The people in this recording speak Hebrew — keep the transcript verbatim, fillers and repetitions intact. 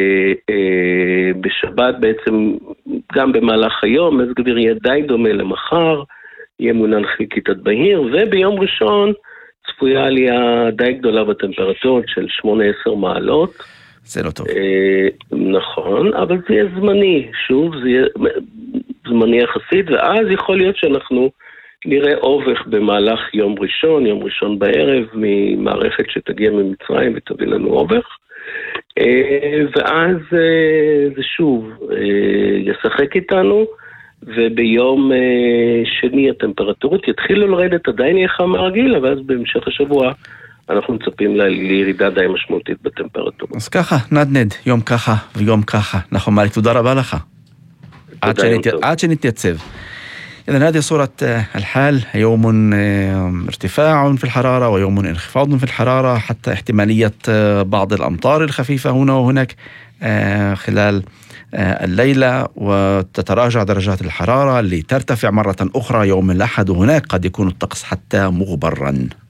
בשבת בעצם, גם במהלך היום, מזג אוויר יהיה די דומה למחר, יהיה מונן כיתת בהיר, וביום ראשון צפויה עלייה די גדולה בטמפרטורות של שמונה עשר מעלות. זה לא טוב. נכון, אבל זה יהיה זמני, שוב, זה יהיה זמני יחסית, ואז יכול להיות שאנחנו נראה אובך במהלך יום ראשון, יום ראשון בערב, ממערכת שתגיע ממצרים ותביא לנו אובך, ואז זה שוב ישחק איתנו, וביום שני הטמפרטורות יתחילו לרדת, עדיין יהיה חם הרגיל, אבל אז בהמשך השבוע אנחנו מצפים לירידה די משמעותית בטמפרטורות. אז ככה, נדנד, יום ככה ויום ככה. נחום מאליק, תודה רבה לך. عاد نتيتسف. إذن هذه صورة الحال، يوم ارتفاع في الحرارة ويوم انخفاض في الحرارة، حتى احتمالية بعض الأمطار الخفيفة هنا وهناك خلال الليلة، وتتراجع درجات الحرارة لترتفع مرة أخرى يوم الأحد، وهناك قد يكون الطقس حتى مغبرا.